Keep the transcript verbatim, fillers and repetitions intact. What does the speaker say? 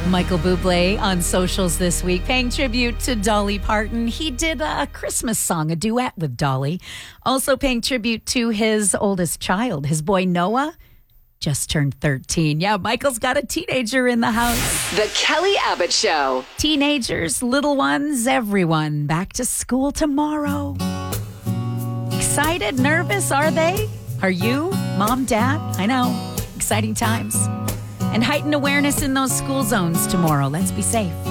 Michael Bublé on socials this week, paying tribute to Dolly Parton. He did a Christmas song, a duet with Dolly. Also paying tribute to his oldest child, his boy Noah, just turned thirteen. Yeah, Michael's got a teenager in the house. The Kelly Abbott Show. Teenagers, little ones, everyone back to school tomorrow. Excited, nervous, are they? Are you? Mom, Dad? I know. Exciting times. And heightened awareness in those school zones tomorrow. Let's be safe.